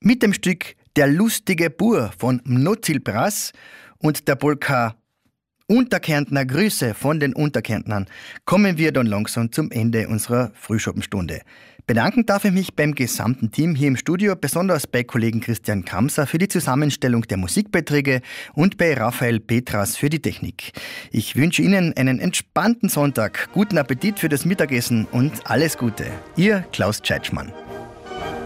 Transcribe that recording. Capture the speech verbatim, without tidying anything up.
Mit dem Stück Der lustige Bur von Mnozil Brass und der Polka Unterkärntner Grüße von den Unterkärntnern kommen wir dann langsam zum Ende unserer Frühschoppenstunde. Bedanken darf ich mich beim gesamten Team hier im Studio, besonders bei Kollegen Christian Kramser für die Zusammenstellung der Musikbeiträge und bei Raphael Petras für die Technik. Ich wünsche Ihnen einen entspannten Sonntag, guten Appetit für das Mittagessen und alles Gute. Ihr Klaus Tscheitschmann.